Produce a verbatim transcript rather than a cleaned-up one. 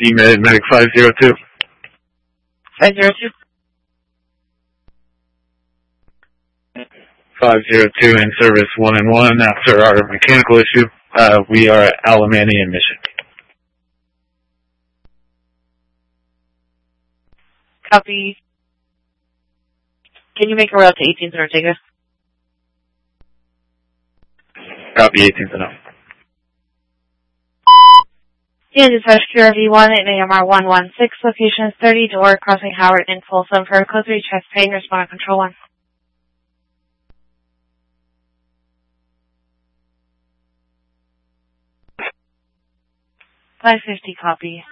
E-Med, Medic five zero two. five zero two. five zero two in service one and one after our mechanical issue. Uh, we are at Alemany in Mission. Copy. Can you make a route to eighteenth and Ortega? Copy, eighteenth enough. Yeah, dispatch Q R V one at A M R one one six, location thirty door, crossing Howard in Folsom for code three chest pain, respond on control one. five fifty, copy.